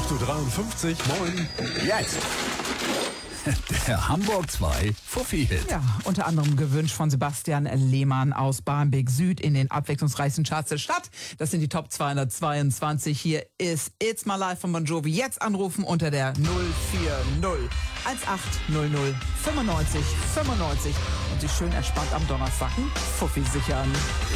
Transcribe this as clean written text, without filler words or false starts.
8:53 Uhr, moin. Jetzt. Der Hamburg 2 Fuffi-Hit. Ja, unter anderem gewünscht von Sebastian Lehmann aus Barmbek Süd in den abwechslungsreichsten Charts der Stadt. Das sind die Top 222. Hier ist It's My Life von Bon Jovi. Jetzt anrufen unter der 040 1800 95 95 und sich schön entspannt am Donnerstag einen Fuffi sichern.